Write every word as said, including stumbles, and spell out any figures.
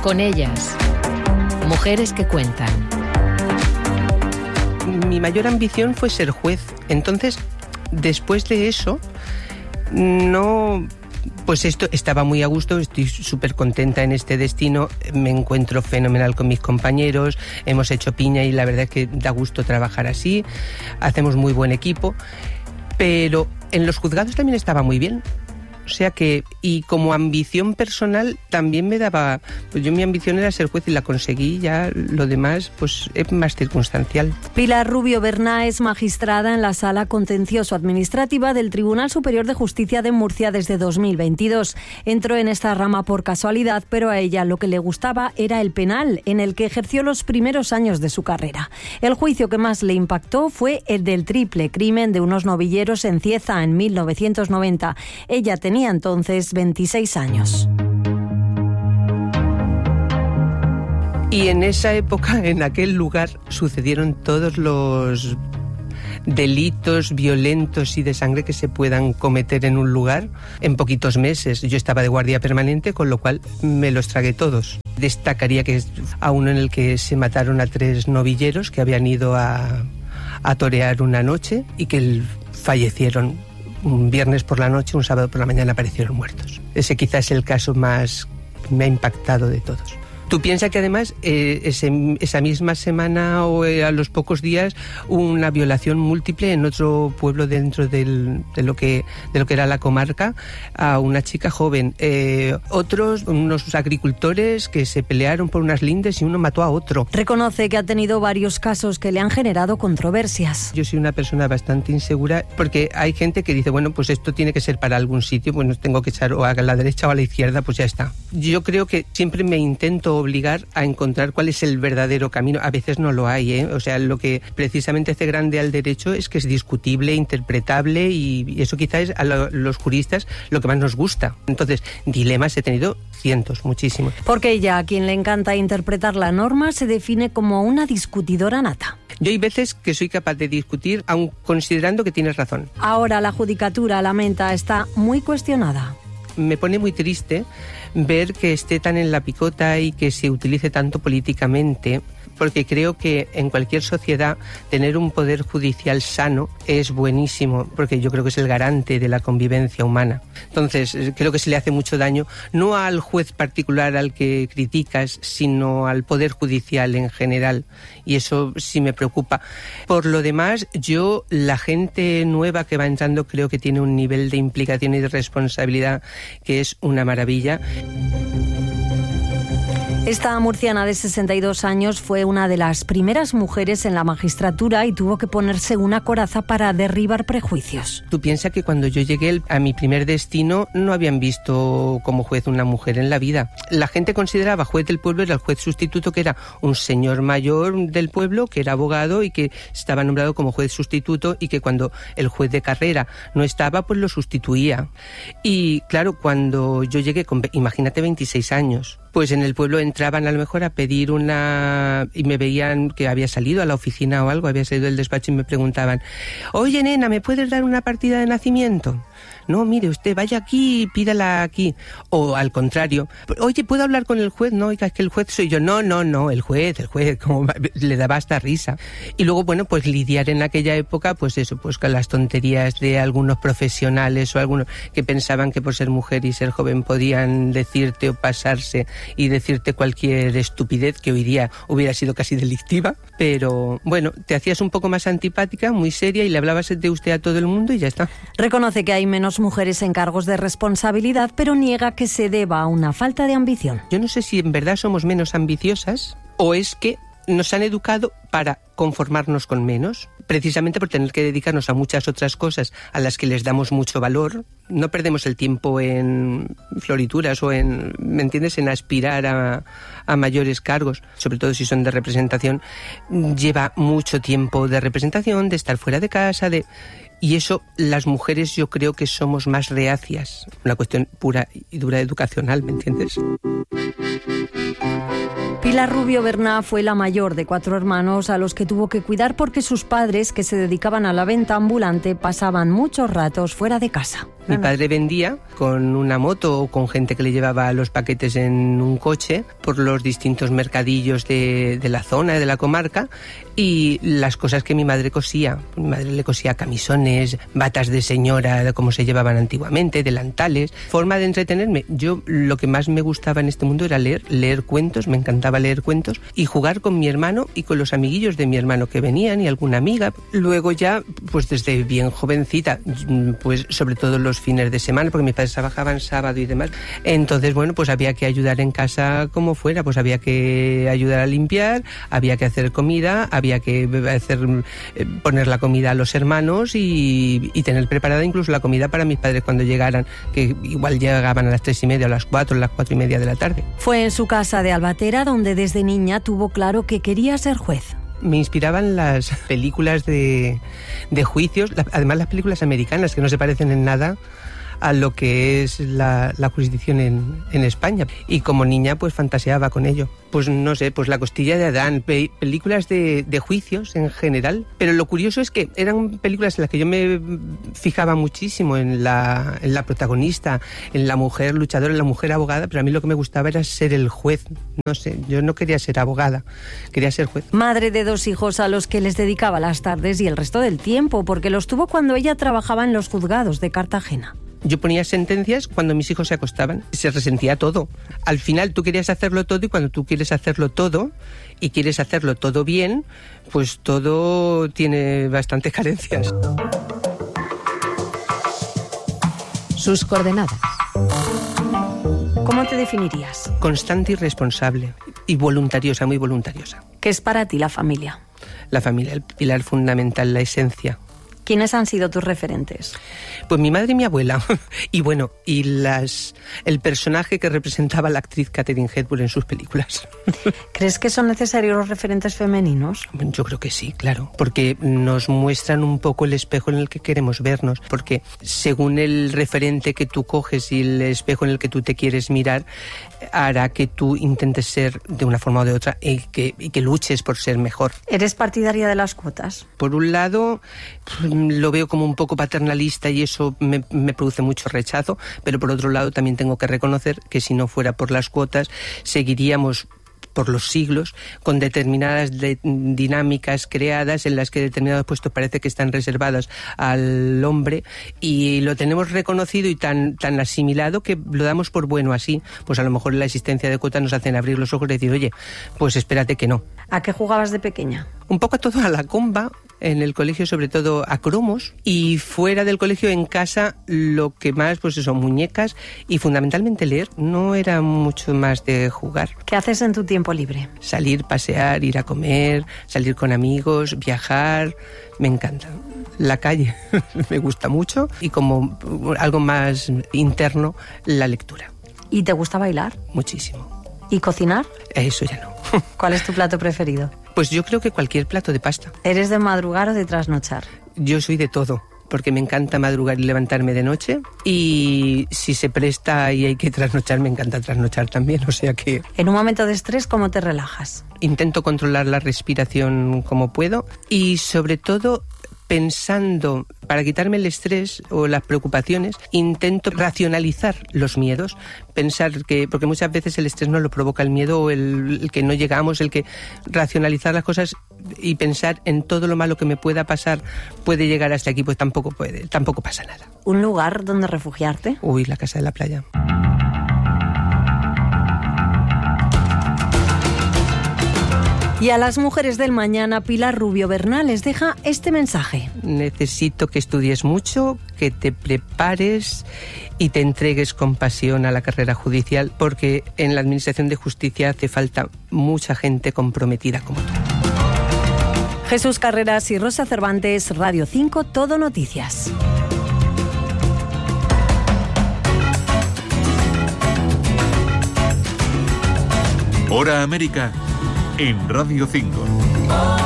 Con ellas, mujeres que cuentan. Mi mayor ambición fue ser juez. Entonces, después de eso, no... Pues esto, estaba muy a gusto, estoy súper contenta en este destino, me encuentro fenomenal con mis compañeros, hemos hecho piña y la verdad es que da gusto trabajar así, hacemos muy buen equipo, pero en los juzgados también estaba muy bien. O sea que, y como ambición personal también me daba, pues yo mi ambición era ser juez y la conseguí, ya lo demás pues es más circunstancial. Pilar Rubio Berná es magistrada en la Sala Contencioso Administrativa del Tribunal Superior de Justicia de Murcia desde dos mil veintidós. Entró en esta rama por casualidad, pero a ella lo que le gustaba era el penal, en el que ejerció los primeros años de su carrera. El juicio que más le impactó fue el del triple crimen de unos novilleros en Cieza en mil novecientos noventa. Ella tenía Tenía entonces veintiséis años. Y en esa época, en aquel lugar, sucedieron todos los delitos violentos y de sangre que se puedan cometer en un lugar en poquitos meses. Yo estaba de guardia permanente, con lo cual me los tragué todos. Destacaría que a uno en el que se mataron a tres novilleros que habían ido a, a torear una noche y que fallecieron. Un viernes por la noche, un sábado por la mañana aparecieron muertos. Ese quizás es el caso más que me ha impactado de todos. Tú piensas que además eh, ese, esa misma semana o eh, a los pocos días una violación múltiple en otro pueblo dentro del, de, lo que, de lo que era la comarca a una chica joven. Eh, otros, unos agricultores que se pelearon por unas lindes y uno mató a otro. Reconoce que ha tenido varios casos que le han generado controversias. Yo soy una persona bastante insegura porque hay gente que dice, bueno, pues esto tiene que ser para algún sitio, bueno, tengo que echar o a la derecha o a la izquierda, pues ya está. Yo creo que siempre me intento obligar a encontrar cuál es el verdadero camino. A veces no lo hay, ¿eh? O sea, lo que precisamente hace grande al derecho es que es discutible, interpretable y eso quizás es a lo, los juristas lo que más nos gusta. Entonces, dilemas he tenido cientos, muchísimos. Porque ella, a quien le encanta interpretar la norma, se define como una discutidora nata. Yo hay veces que soy capaz de discutir, aun considerando que tienes razón. Ahora la judicatura, lamenta, está muy cuestionada. Me pone muy triste ver que esté tan en la picota y que se utilice tanto políticamente, porque creo que en cualquier sociedad tener un poder judicial sano es buenísimo, porque yo creo que es el garante de la convivencia humana. Entonces, creo que se le hace mucho daño, no al juez particular al que criticas, sino al poder judicial en general, y eso sí me preocupa. Por lo demás, yo, la gente nueva que va entrando, creo que tiene un nivel de implicación y de responsabilidad que es una maravilla. Esta murciana de sesenta y dos años fue una de las primeras mujeres en la magistratura y tuvo que ponerse una coraza para derribar prejuicios. Tú piensas que cuando yo llegué a mi primer destino no habían visto como juez una mujer en la vida. La gente consideraba juez del pueblo era el juez sustituto, que era un señor mayor del pueblo, que era abogado y que estaba nombrado como juez sustituto y que cuando el juez de carrera no estaba, pues lo sustituía. Y claro, cuando yo llegué con, imagínate, veintiséis años, pues en el pueblo entraban a lo mejor a pedir una... y me veían que había salido a la oficina o algo, había salido del despacho y me preguntaban, oye nena, ¿me puedes dar una partida de nacimiento? No, mire usted, vaya aquí y pídala aquí. O al contrario, oye, ¿puedo hablar con el juez? No, oiga, es que el juez soy yo. No, no, no, el juez, el juez, como le daba hasta risa. Y luego, bueno, pues lidiar en aquella época, pues eso, pues con las tonterías de algunos profesionales o algunos que pensaban que por ser mujer y ser joven podían decirte o pasarse y decirte cualquier estupidez que hoy día hubiera sido casi delictiva. Pero, bueno, te hacías un poco más antipática, muy seria y le hablabas de usted a todo el mundo y ya está. Reconoce que hay menos mujeres en cargos de responsabilidad, pero niega que se deba a una falta de ambición. Yo no sé si en verdad somos menos ambiciosas o es que nos han educado para conformarnos con menos, precisamente por tener que dedicarnos a muchas otras cosas a las que les damos mucho valor. No perdemos el tiempo en florituras o en, ¿me entiendes?, en aspirar a, a mayores cargos, sobre todo si son de representación. Lleva mucho tiempo de representación, de estar fuera de casa, de... Y eso, las mujeres yo creo que somos más reacias. Una cuestión pura y dura educacional, ¿me entiendes? Pilar Rubio Berná fue la mayor de cuatro hermanos a los que tuvo que cuidar porque sus padres, que se dedicaban a la venta ambulante, pasaban muchos ratos fuera de casa. Mi padre vendía con una moto o con gente que le llevaba los paquetes en un coche por los distintos mercadillos de, de la zona, de la comarca, y las cosas que mi madre cosía. Mi madre le cosía camisones, batas de señora, de cómo se llevaban antiguamente, delantales. Forma de entretenerme. Yo lo que más me gustaba en este mundo era leer, leer cuentos, me encantaba leer cuentos y jugar con mi hermano y con los amiguillos de mi hermano que venían y alguna amiga. Luego ya, pues desde bien jovencita, pues sobre todo los fines de semana, porque mis padres trabajaban sábado y demás. Entonces, bueno, pues había que ayudar en casa como fuera, pues había que ayudar a limpiar, había que hacer comida, había que hacer poner la comida a los hermanos y, y tener preparada incluso la comida para mis padres cuando llegaran, que igual llegaban a las tres y media, a las cuatro, a las cuatro y media de la tarde. Fue en su casa de Albatera donde desde niña tuvo claro que quería ser juez. Me inspiraban las películas de, de juicios, además las películas americanas, que no se parecen en nada a lo que es la, la jurisdicción en, en España. Y como niña pues fantaseaba con ello. Pues no sé, pues La costilla de Adán, pe- películas de, de juicios en general. Pero lo curioso es que eran películas en las que yo me fijaba muchísimo en la, en la protagonista, en la mujer luchadora, en la mujer abogada, pero a mí lo que me gustaba era ser el juez. No sé, yo no quería ser abogada, quería ser juez. Madre de dos hijos a los que les dedicaba las tardes y el resto del tiempo, porque los tuvo cuando ella trabajaba en los juzgados de Cartagena. Yo ponía sentencias cuando mis hijos se acostaban. Se resentía todo. Al final tú querías hacerlo todo y cuando tú quieres hacerlo todo y quieres hacerlo todo bien, pues todo tiene bastantes carencias. Sus coordenadas. ¿Cómo te definirías? Constante y responsable. Y voluntariosa, muy voluntariosa. ¿Qué es para ti la familia? La familia, el pilar fundamental, la esencia. ¿Quiénes han sido tus referentes? Pues mi madre y mi abuela. Y bueno, y las el personaje que representaba la actriz Katharine Hepburn en sus películas. ¿Crees que son necesarios los referentes femeninos? Yo creo que sí, claro, porque nos muestran un poco el espejo en el que queremos vernos, porque según el referente que tú coges y el espejo en el que tú te quieres mirar, hará que tú intentes ser de una forma o de otra y que, y que luches por ser mejor. ¿Eres partidaria de las cuotas? Por un lado, lo veo como un poco paternalista y eso me, me produce mucho rechazo, pero por otro lado también tengo que reconocer que si no fuera por las cuotas seguiríamos por los siglos con determinadas de, dinámicas creadas en las que determinados puestos parece que están reservados al hombre y lo tenemos reconocido y tan, tan asimilado que lo damos por bueno así. Pues a lo mejor la existencia de cuotas nos hacen abrir los ojos y decir, oye, pues espérate que no. ¿A qué jugabas de pequeña? Un poco a todo, a la comba, en el colegio sobre todo a cromos y fuera del colegio en casa lo que más pues son muñecas y fundamentalmente leer. No era mucho más de jugar. ¿Qué haces en tu tiempo libre? Salir, pasear, ir a comer, salir con amigos, viajar, me encanta. La calle me gusta mucho y como algo más interno, la lectura. ¿Y te gusta bailar? Muchísimo. ¿Y cocinar? Eso ya no. ¿Cuál es tu plato preferido? Pues yo creo que cualquier plato de pasta. ¿Eres de madrugar o de trasnochar? Yo soy de todo, porque me encanta madrugar y levantarme de noche y si se presta y hay que trasnochar, me encanta trasnochar también, o sea que... En un momento de estrés, ¿cómo te relajas? Intento controlar la respiración como puedo y sobre todo pensando, para quitarme el estrés o las preocupaciones, intento racionalizar los miedos, pensar que, porque muchas veces el estrés nos lo provoca el miedo o el, el que no llegamos, el que racionalizar las cosas y pensar en todo lo malo que me pueda pasar puede llegar hasta aquí, pues tampoco puede, tampoco pasa nada. ¿Un lugar donde refugiarte? Uy, la casa de la playa. Y a las mujeres del mañana, Pilar Rubio Berná les deja este mensaje. Necesito que estudies mucho, que te prepares y te entregues con pasión a la carrera judicial, porque en la Administración de Justicia hace falta mucha gente comprometida como tú. Jesús Carreras y Rosa Cervantes, Radio cinco, Todo Noticias. Hora América en Radio cinco.